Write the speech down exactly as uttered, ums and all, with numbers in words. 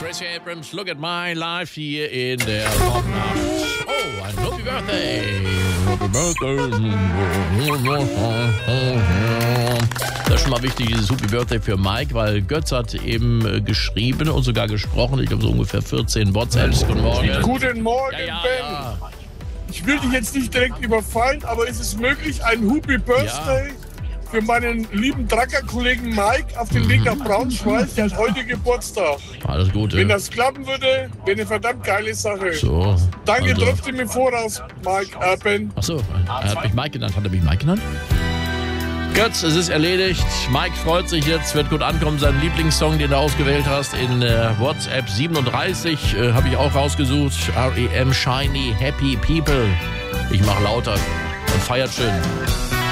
Tracy Abrams, Look at My Life hier in der Popnacht. Oh, ein Happy Birthday. Happy Birthday. Das ist schon mal wichtig, dieses Happy Birthday für Mike, weil Götz hat eben geschrieben und sogar gesprochen. Ich glaube so ungefähr vierzehn WhatsApps. Guten Morgen. Guten Morgen, Ja, ja, Ben. ja. Ich will dich jetzt nicht direkt überfallen, aber ist es möglich, ein Happy Birthday für meinen lieben Dracker-Kollegen Mike auf den Weg nach Braunschweig? Der hat heute Geburtstag. Alles Gute. Wenn das klappen würde, wäre eine verdammt geile Sache. So. Danke also. trotzdem im Voraus, Mike, äh, Ben. Achso, er hat mich Mike genannt. Hat er mich Mike genannt? Götz, es ist erledigt. Mike freut sich jetzt, wird gut ankommen. Sein Lieblingssong, den du ausgewählt hast, in äh, WhatsApp siebenunddreißig, äh, habe ich auch rausgesucht. R E M Shiny Happy People. Ich mache lauter und feiert schön.